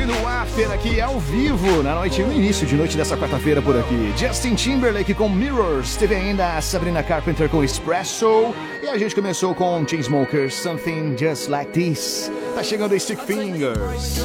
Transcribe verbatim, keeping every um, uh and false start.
No After aqui ao vivo, na noite, no início de noite dessa quarta-feira por aqui. Justin Timberlake com Mirrors, teve ainda a Sabrina Carpenter com Espresso, e a gente começou com Chainsmokers, Something Just Like This. Tá chegando Stick Fingers.